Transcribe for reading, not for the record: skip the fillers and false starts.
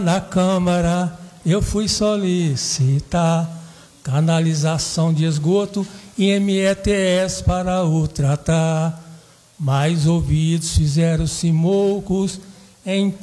Na Câmara eu fui solicitar canalização de esgoto e METS para o tratar, mas ouvidos fizeram-se moucos, então